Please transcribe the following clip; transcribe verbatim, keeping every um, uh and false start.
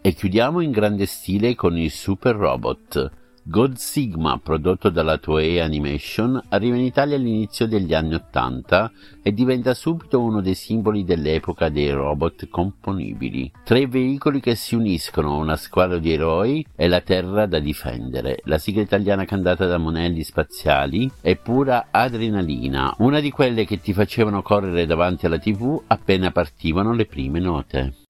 E chiudiamo in grande stile con il Super Robot. God Sigma, prodotto dalla Toei Animation, arriva in Italia all'inizio degli anni Ottanta e diventa subito uno dei simboli dell'epoca dei robot componibili. Tre veicoli che si uniscono, una squadra di eroi e la Terra da difendere. La sigla italiana cantata da Monelli Spaziali è pura adrenalina, una di quelle che ti facevano correre davanti alla tivù appena partivano le prime note.